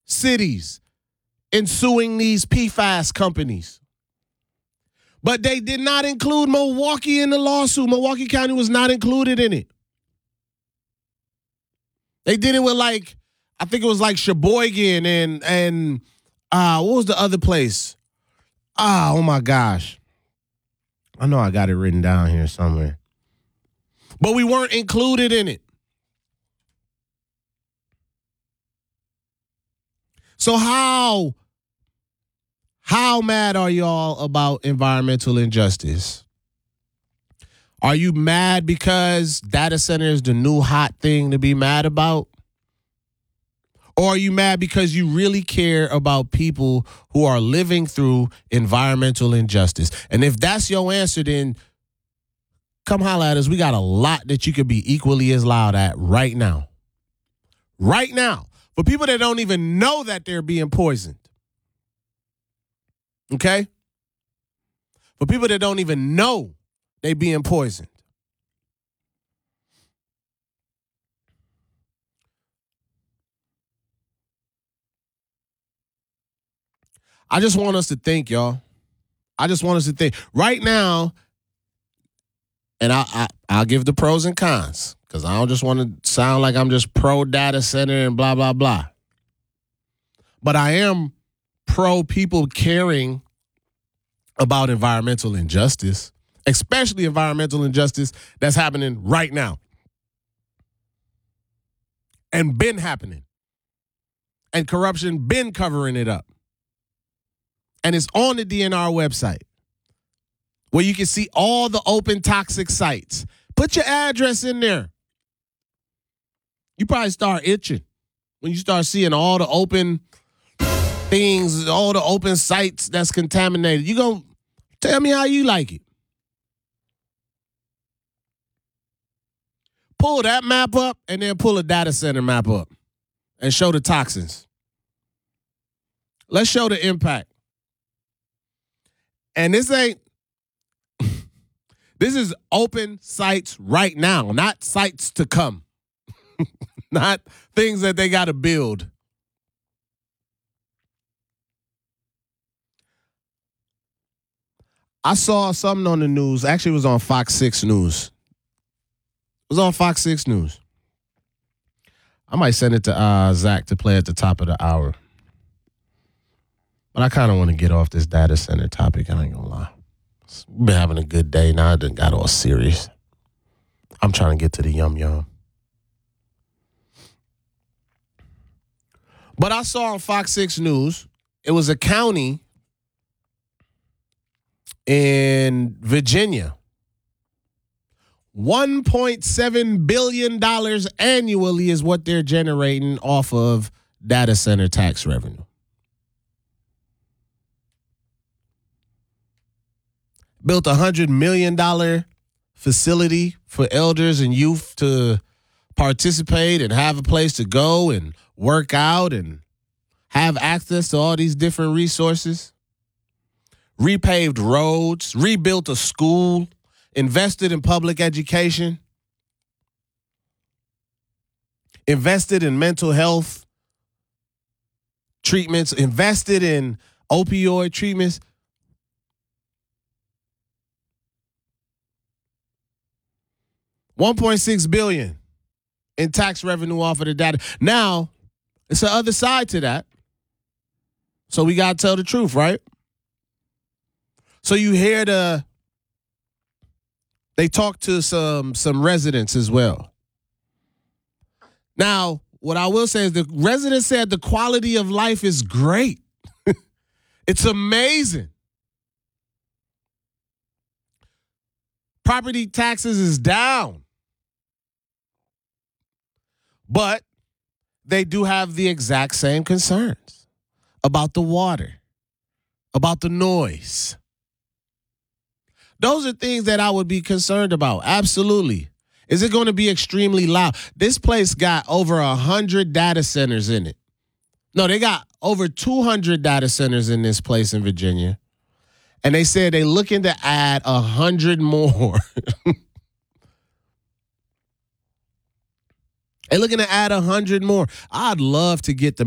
cities in suing these PFAS companies. But they did not include Milwaukee in the lawsuit. Milwaukee County was not included in it. They did it with I think it was Sheboygan and what was the other place? Oh my gosh. I know I got it written down here somewhere. But we weren't included in it. So how mad are y'all about environmental injustice? Are you mad because data center is the new hot thing to be mad about? Or are you mad because you really care about people who are living through environmental injustice? And if that's your answer, then come holler at us. We got a lot that you could be equally as loud at right now. Right now. For people that don't even know that they're being poisoned. Okay? For people that don't even know they being poisoned. I just want us to think, y'all. I just want us to think. Right now, and I'll give the pros and cons, because I don't just want to sound like I'm just pro data center and blah, blah, blah. But I am pro people caring about environmental injustice, especially environmental injustice that's happening right now and been happening, and corruption been covering it up. And it's on the DNR website where you can see all the open toxic sites. Put your address in there. You probably start itching when you start seeing all the open things, all the open sites that's contaminated. You gonna tell me how you like it. Pull that map up and then pull a data center map up and show the toxins. Let's show the impact. And this is open sites right now, not sites to come, not things that they got to build. I saw something on the news. Actually, it was on Fox 6 News. It was on Fox 6 News. I might send it to Zach to play at the top of the hour. But I kind of want to get off this data center topic. I ain't going to lie. Been having a good day. Now I done got all serious. I'm trying to get to the yum. But I saw on Fox 6 News, it was a county in Virginia. $1.7 billion annually is what they're generating off of data center tax revenue. Built a $100 million facility for elders and youth to participate and have a place to go and work out and have access to all these different resources. Repaved roads, rebuilt a school, invested in public education, invested in mental health treatments, invested in opioid treatments. $1.6 billion in tax revenue off of the data. Now, it's the other side to that. So we got to tell the truth, right? So you hear they talk to some residents as well. Now, what I will say is the residents said the quality of life is great. It's amazing. Property taxes is down. But they do have the exact same concerns about the water, about the noise. Those are things that I would be concerned about. Absolutely. Is it going to be extremely loud? This place got over 100 data centers in it. No, they got over 200 data centers in this place in Virginia. And they said they're looking to add 100 more. They're looking to add 100 more. I'd love to get the